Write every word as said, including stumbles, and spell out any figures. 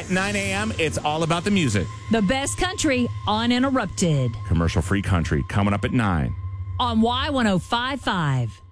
At nine a.m., it's all about the music. The best country uninterrupted. Commercial-free country coming up at nine. On Y ten fifty-five.